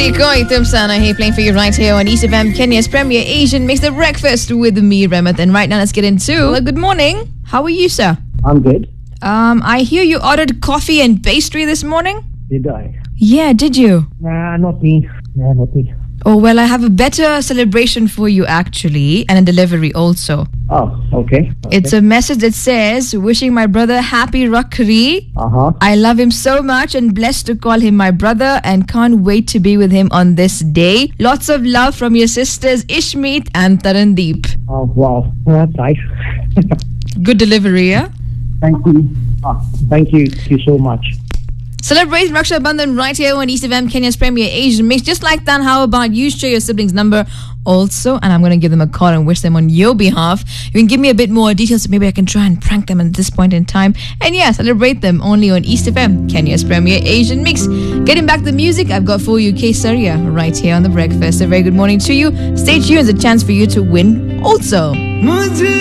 Tutti Koi Tumsana Hey, playing for you right here on East FM, Kenya's premier Asian mix, The Breakfast with me, Remath. And right now, let's get into. Well, good morning. How are you, sir? I'm good. I hear you ordered coffee and pastry this morning. Did I? Yeah, did you? Nah, not me. Oh, well, I have a better celebration for you, actually, and a delivery also. Oh, okay. It's a message that says, wishing my brother happy Rakri. I love him so much and blessed to call him my brother and can't wait to be with him on this day. Lots of love from your sisters, Ishmeet and Tarandeep. Oh, wow. That's nice. Good delivery, yeah? Thank you. Thank you so much. Celebrate Raksha Bandhan right here on East FM, Kenya's premier Asian mix. Just like that, how about you share your siblings' number also? And I'm going to give them a call and wish them on your behalf. You can give me a bit more details so maybe I can try and prank them at this point in time. And yeah, celebrate them only on East FM, Kenya's premier Asian mix. Getting back the music, I've got for you Kesaria right here on The Breakfast. A very good morning to you. Stay tuned. There's a chance for you to win also.